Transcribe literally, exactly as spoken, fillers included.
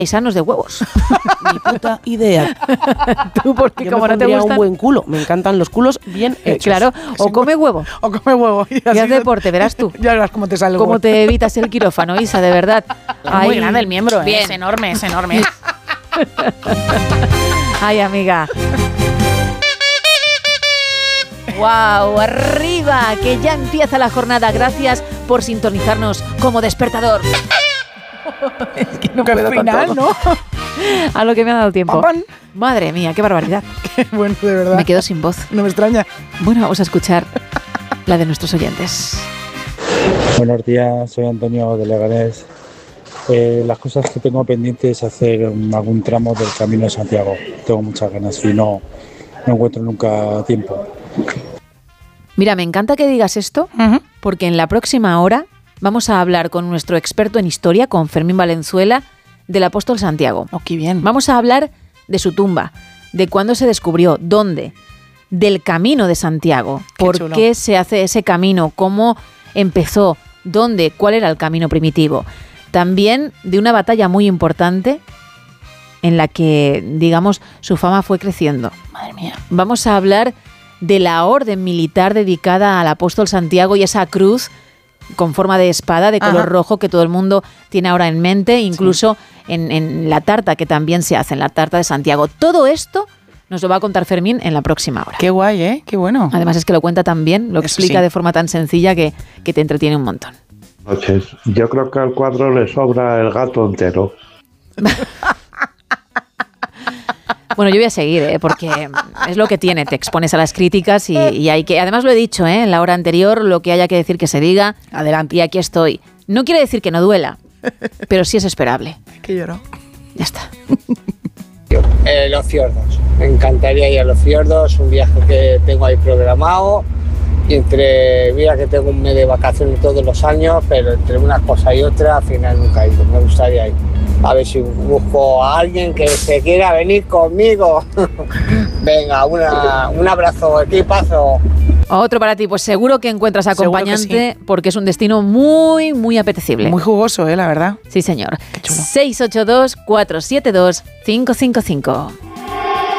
sanos de huevos. Mi puta idea. Tú, porque Yo como me no te pondría gustan... un buen culo. Me encantan los culos bien hechos. Claro, o Sí, come huevo O come huevo. Y, y así haz deporte, verás tú. Ya verás cómo te sale el Cómo huevo. te evitas el quirófano, Isa, de verdad. Es muy Ay, grande el miembro, ¿eh? bien. Es enorme, es enorme. Ay, amiga. ¡Wow! ¡Arriba! Que ya empieza la jornada. Gracias por sintonizarnos como despertador. Es que no Que puedo al con final, todo. ¿no? A lo que me ha dado el tiempo. Pam, pam. Madre mía, qué barbaridad. Qué bueno, de verdad. Me quedo sin voz. No me extraña. Bueno, vamos a escuchar la de nuestros oyentes. Buenos días, soy Antonio de Leganés. Eh, las cosas que tengo pendientes es hacer um, algún tramo del Camino de Santiago. Tengo muchas ganas y no, no encuentro nunca tiempo. Mira, me encanta que digas esto, Uh-huh. porque en la próxima hora vamos a hablar con nuestro experto en historia, con Fermín Valenzuela, del apóstol Santiago. Oh, qué bien. Vamos a hablar de su tumba, de cuándo se descubrió, dónde, del camino de Santiago, Qué por chulo. qué se hace ese camino, cómo empezó, dónde, cuál era el camino primitivo. También de una batalla muy importante en la que, digamos, su fama fue creciendo. Madre mía. Vamos a hablar de la orden militar dedicada al apóstol Santiago y esa cruz con forma de espada de color Ajá. rojo que todo el mundo tiene ahora en mente, incluso en, en la tarta que también se hace, en la tarta de Santiago. Todo esto nos lo va a contar Fermín en la próxima hora. Qué guay, ¿eh? Qué bueno. Además es que lo cuenta tan bien, lo Eso explica sí. de forma tan sencilla que, que te entretiene un montón. Noches. Yo creo que al cuadro le sobra el gato entero. Bueno, yo voy a seguir, ¿eh? Porque es lo que tiene, te expones a las críticas y, y hay que... Además lo he dicho, ¿eh? En la hora anterior, lo que haya que decir que se diga. Adelante. Y aquí estoy. No quiere decir que no duela, pero sí es esperable. Que lloro. Ya está. Eh, los fiordos, me encantaría ir a los fiordos, un viaje que tengo ahí programado y entre, mira que tengo un mes de vacaciones todos los años, pero entre una cosa y otra al final nunca he ido, me gustaría ir. A ver si busco a alguien que se quiera venir conmigo. Venga, una, un abrazo, equipazo. Otro para ti, pues seguro que encuentras Seguro que acompañante porque es un destino muy, muy apetecible. Muy jugoso, ¿eh? La verdad. Sí, señor. chulo. seis ocho dos, cuatro siete dos, cinco cinco cinco.